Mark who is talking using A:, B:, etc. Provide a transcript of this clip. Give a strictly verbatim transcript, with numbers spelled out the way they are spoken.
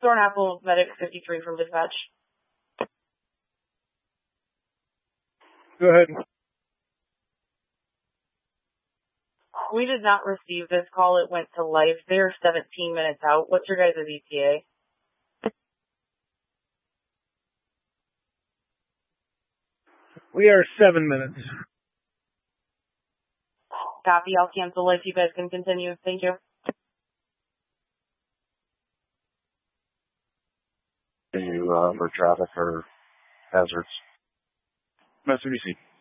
A: Thornapple Medic fifty-three from dispatch.
B: Go ahead.
A: We did not receive this call. It went to life. They're seventeen minutes out. What's your guys' E T A?
B: We are seven minutes.
A: Copy. I'll cancel life. You guys can continue. Thank you.
C: Can you, uh, for traffic or hazards?
B: Master B C.